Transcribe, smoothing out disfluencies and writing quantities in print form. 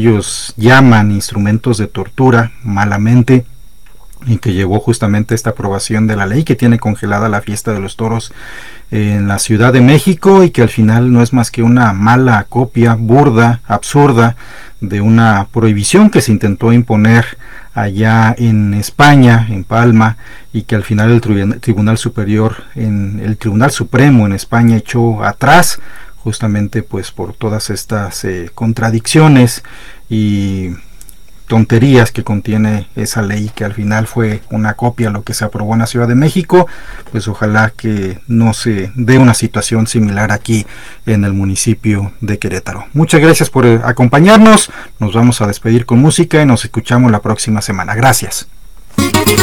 ellos llaman instrumentos de tortura malamente, y que llevó justamente a esta aprobación de la ley que tiene congelada la fiesta de los toros en la Ciudad de México, y que al final no es más que una mala copia, burda, absurda, de una prohibición que se intentó imponer allá en España, en Palma, y que al final el Tribunal Supremo en España echó atrás, justamente pues por todas estas contradicciones y tonterías que contiene esa ley, que al final fue una copia a lo que se aprobó en la Ciudad de México. Pues ojalá que no se dé una situación similar aquí en el municipio de Querétaro. Muchas gracias por acompañarnos, nos vamos a despedir con música y nos escuchamos la próxima semana. Gracias.